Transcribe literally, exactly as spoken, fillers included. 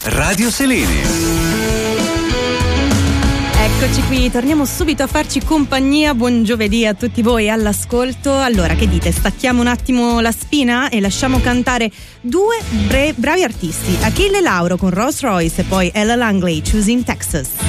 Radio Selene. Eccoci qui, torniamo subito a farci compagnia. Buon giovedì a tutti voi all'ascolto. Allora, che dite? Stacchiamo un attimo la spina e lasciamo cantare due bre- bravi artisti, Achille Lauro con Rolls Royce e poi Ella Langley, Choosing Texas.